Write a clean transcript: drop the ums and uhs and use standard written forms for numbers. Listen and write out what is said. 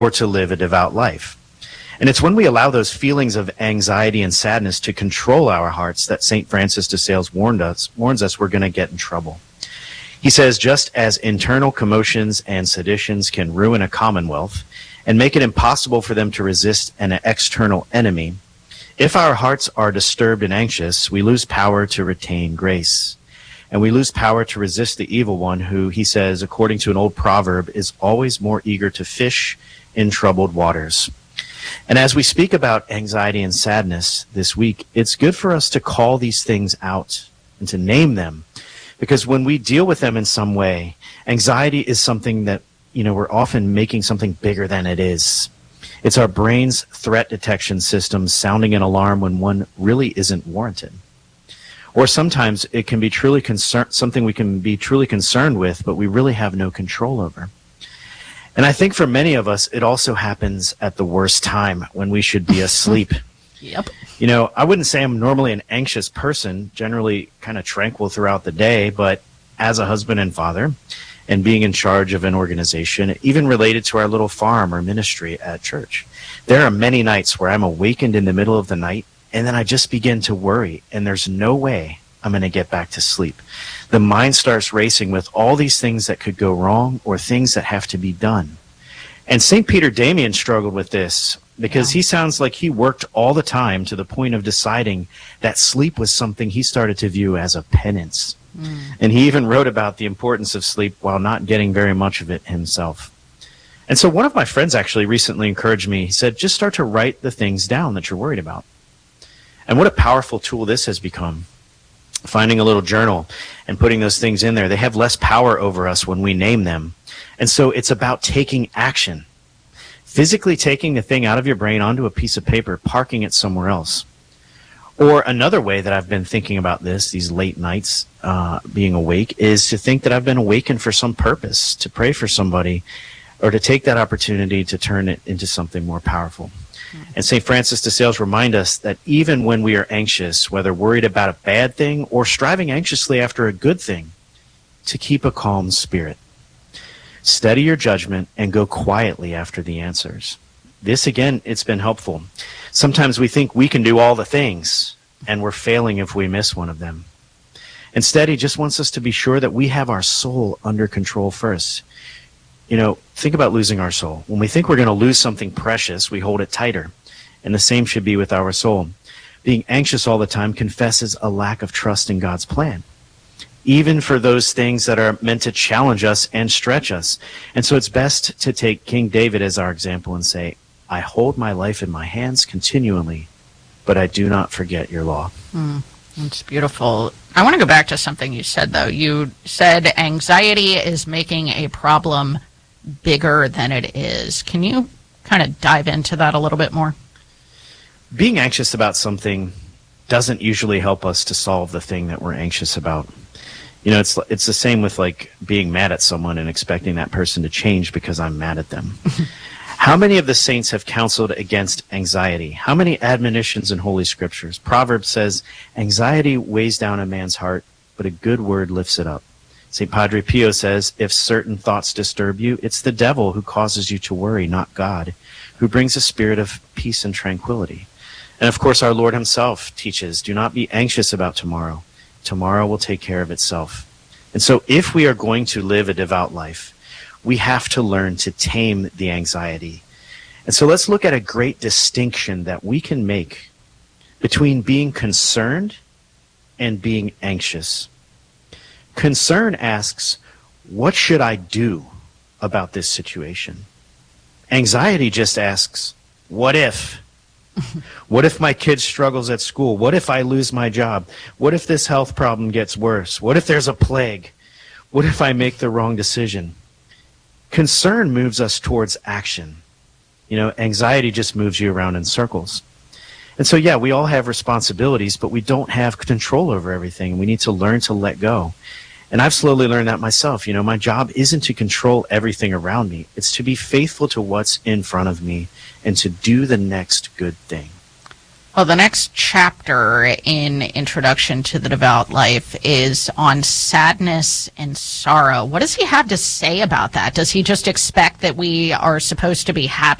or to live a devout life. And it's when we allow those feelings of anxiety and sadness to control our hearts that St. Francis de Sales warns us we're going to get in trouble. He says, just as internal commotions and seditions can ruin a commonwealth and make it impossible for them to resist an external enemy, if our hearts are disturbed and anxious, we lose power to retain grace. And we lose power to resist the evil one who, he says, according to an old proverb, is always more eager to fish in troubled waters. And as we speak about anxiety and sadness this week, it's good for us to call these things out and to name them. Because when we deal with them in some way, anxiety is something that, we're often making something bigger than it is. It's our brain's threat detection system sounding an alarm when one really isn't warranted. Or sometimes it can be something we can be truly concerned with, but we really have no control over. And I think for many of us, it also happens at the worst time when we should be asleep. Yep. I wouldn't say I'm normally an anxious person, generally kind of tranquil throughout the day, but as a husband and father and being in charge of an organization, even related to our little farm or ministry at church, there are many nights where I'm awakened in the middle of the night and then I just begin to worry and there's no way I'm going to get back to sleep. The mind starts racing with all these things that could go wrong or things that have to be done. And St. Peter Damian struggled with this because he sounds like he worked all the time to the point of deciding that sleep was something he started to view as a penance. And he even wrote about the importance of sleep while not getting very much of it himself. And so one of my friends actually recently encouraged me. He said, just start to write the things down that you're worried about. And what a powerful tool this has become. Finding a little journal and putting those things in there, they have less power over us when we name them. And so it's about taking action. Physically taking the thing out of your brain onto a piece of paper, parking it somewhere else. Or another way that I've been thinking about this, these late nights being awake, is to think that I've been awakened for some purpose, to pray for somebody, or to take that opportunity to turn it into something more powerful. And St. Francis de Sales reminds us that even when we are anxious, whether worried about a bad thing or striving anxiously after a good thing, to keep a calm spirit. Steady your judgment and go quietly after the answers. This, again, it's been helpful. Sometimes we think we can do all the things, and we're failing if we miss one of them. Instead, he just wants us to be sure that we have our soul under control first. Think about losing our soul. When we think we're going to lose something precious, we hold it tighter. And the same should be with our soul. Being anxious all the time confesses a lack of trust in God's plan, even for those things that are meant to challenge us and stretch us. And so it's best to take King David as our example and say, I hold my life in my hands continually, but I do not forget your law. It's beautiful. I want to go back to something you said, though. You said anxiety is making a problem bigger than it is. Can you kind of dive into that a little bit more? Being anxious about something doesn't usually help us to solve the thing that we're anxious about. It's the same with like being mad at someone and expecting that person to change because I'm mad at them. How many of the saints have counseled against anxiety? How many admonitions in Holy Scriptures? Proverbs says, anxiety weighs down a man's heart, but a good word lifts it up. St. Padre Pio says, if certain thoughts disturb you, it's the devil who causes you to worry, not God, who brings a spirit of peace and tranquility. And of course, our Lord himself teaches, do not be anxious about tomorrow. Tomorrow will take care of itself. And so if we are going to live a devout life, we have to learn to tame the anxiety. And so let's look at a great distinction that we can make between being concerned and being anxious. Concern asks, what should I do about this situation? Anxiety just asks, what if? What if my kid struggles at school? What if I lose my job? What if this health problem gets worse? What if there's a plague? What if I make the wrong decision? Concern moves us towards action. Anxiety just moves you around in circles. And so, yeah, we all have responsibilities, but we don't have control over everything. We need to learn to let go. And I've slowly learned that myself. My job isn't to control everything around me. It's to be faithful to what's in front of me and to do the next good thing. Well, the next chapter in Introduction to the Devout Life is on sadness and sorrow. What does he have to say about that? Does he just expect that we are supposed to be happy